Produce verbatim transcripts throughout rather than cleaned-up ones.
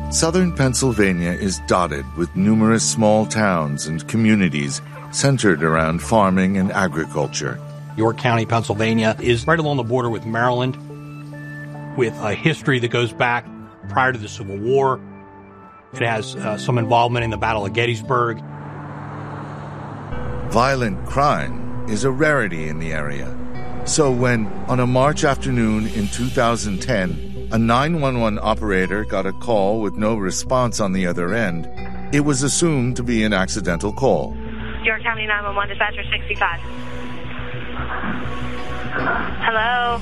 Southern Pennsylvania is dotted with numerous small towns and communities centered around farming and agriculture. York County, Pennsylvania is right along the border with Maryland, with a history that goes back prior to the Civil War. It has uh, some involvement in the Battle of Gettysburg. Violent crime is a rarity in the area. So when, on a March afternoon in two thousand ten, a nine one one operator got a call with no response on the other end, it was assumed to be an accidental call. York County nine one one, dispatcher sixty-five. Hello?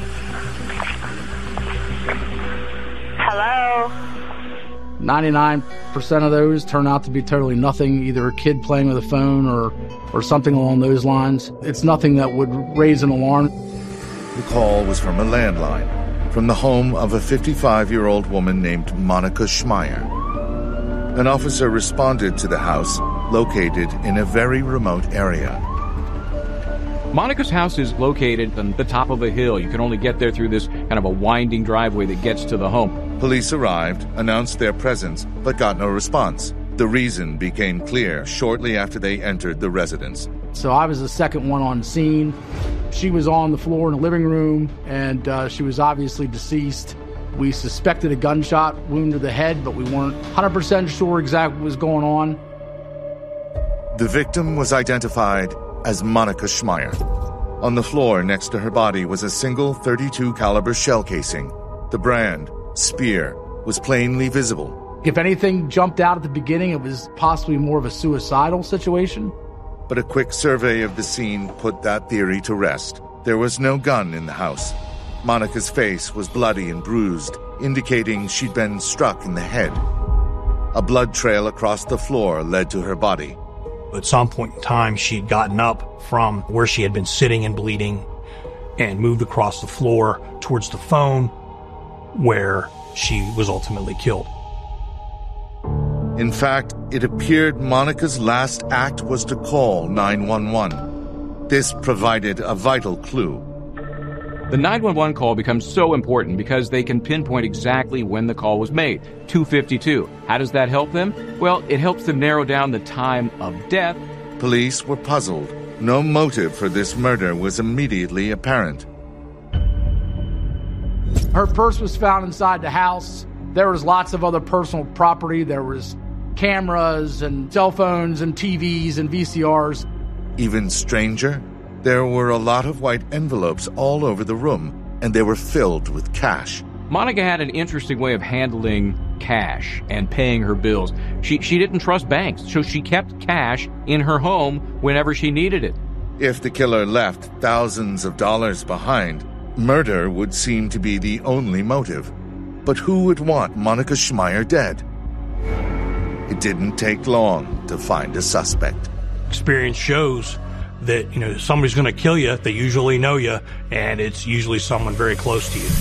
Hello? ninety-nine percent of those turn out to be totally nothing, either a kid playing with a phone or, or something along those lines. It's nothing that would raise an alarm. The call was from a landline, from the home of a fifty-five-year-old woman named Monica Schmeier. An officer responded to the house, located in a very remote area. Monica's house is located on the top of a hill. You can only get there through this kind of a winding driveway that gets to the home. Police arrived, announced their presence, but got no response. The reason became clear shortly after they entered the residence. So I was the second one on scene. She was on the floor in the living room, and uh, she was obviously deceased. We suspected a gunshot wound to the head, but we weren't one hundred percent sure exactly what was going on. The victim was identified as Monica Schmeier. On the floor next to her body was a single thirty-two caliber shell casing. The brand, Spear, was plainly visible. If anything jumped out at the beginning, it was possibly more of a suicidal situation. But a quick survey of the scene put that theory to rest. There was no gun in the house. Monica's face was bloody and bruised, indicating she'd been struck in the head. A blood trail across the floor led to her body. At some point in time, she'd gotten up from where she had been sitting and bleeding and moved across the floor towards the phone where she was ultimately killed. In fact, it appeared Monica's last act was to call nine one one. This provided a vital clue. The nine one one call becomes so important because they can pinpoint exactly when the call was made, two fifty-two. How does that help them? Well, it helps them narrow down the time of death. Police were puzzled. No motive for this murder was immediately apparent. Her purse was found inside the house. There was lots of other personal property. There was cameras and cell phones and T Vs and V C Rs. Even stranger, there were a lot of white envelopes all over the room, and they were filled with cash. Monica had an interesting way of handling cash and paying her bills. She she didn't trust banks, so she kept cash in her home whenever she needed it. If the killer left thousands of dollars behind, murder would seem to be the only motive. But who would want Monica Schmeier dead? It didn't take long to find a suspect. Experience shows that, you know, somebody's going to kill you. They usually know you, and it's usually someone very close to you.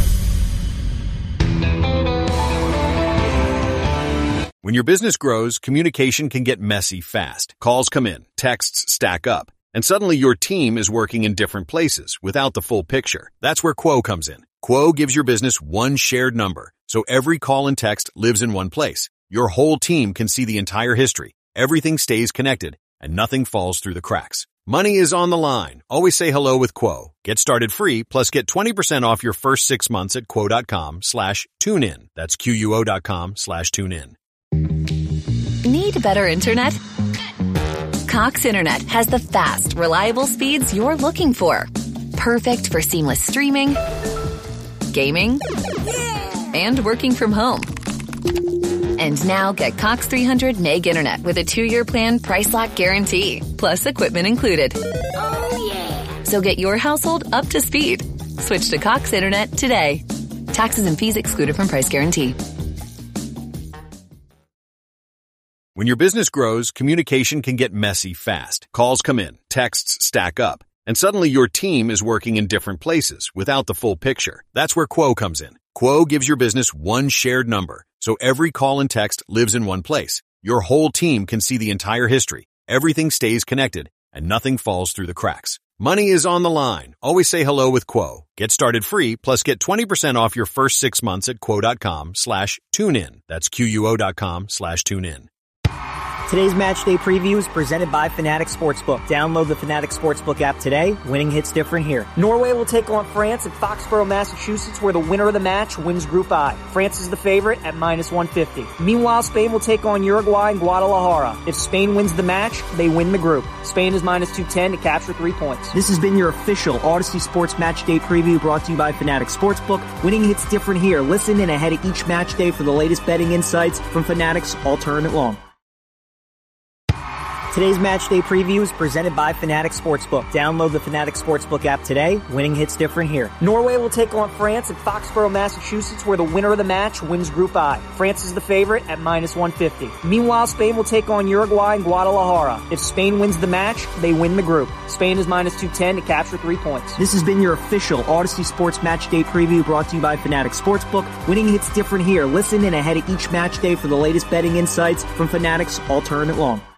When your business grows, communication can get messy fast. Calls come in, texts stack up, and suddenly your team is working in different places without the full picture. That's where Quo comes in. Quo gives your business one shared number, so every call and text lives in one place. Your whole team can see the entire history. Everything stays connected, and nothing falls through the cracks. Money is on the line. Always say hello with Quo. Get started free, plus get twenty percent off your first six months at quo.com slash tune in. That's Q-U-O dot com slash tune in. Need better internet? Cox Internet has the fast, reliable speeds you're looking for. Perfect for seamless streaming, gaming, and working from home. And now get Cox three hundred meg internet with a two-year plan price lock guarantee, plus equipment included. Oh, yeah. So get your household up to speed. Switch to Cox Internet today. Taxes and fees excluded from price guarantee. When your business grows, communication can get messy fast. Calls come in, texts stack up, and suddenly your team is working in different places without the full picture. That's where Quo comes in. Quo gives your business one shared number, so every call and text lives in one place. Your whole team can see the entire history. Everything stays connected, and nothing falls through the cracks. Money is on the line. Always say hello with Quo. Get started free, plus get twenty percent off your first six months at quo.com slash tune in. That's Q-U-O dot com slash tune in. Today's match day preview is presented by Fanatics Sportsbook. Download the Fanatics Sportsbook app today. Winning hits different here. Norway will take on France at Foxborough, Massachusetts, where the winner of the match wins Group I. France is the favorite at minus one fifty. Meanwhile, Spain will take on Uruguay in Guadalajara. If Spain wins the match, they win the group. Spain is minus two ten to capture three points. This has been your official Odyssey Sports Match Day preview brought to you by Fanatics Sportsbook. Winning hits different here. Listen in ahead of each match day for the latest betting insights from Fanatics all tournament long. Today's match day preview is presented by Fanatics Sportsbook. Download the Fanatics Sportsbook app today. Winning hits different here. Norway will take on France at Foxborough, Massachusetts, where the winner of the match wins Group I. France is the favorite at minus one fifty. Meanwhile, Spain will take on Uruguay in Guadalajara. If Spain wins the match, they win the group. Spain is minus two ten to capture three points. This has been your official Odyssey Sports Match Day preview brought to you by Fanatics Sportsbook. Winning hits different here. Listen in ahead of each match day for the latest betting insights from Fanatics all tournament long.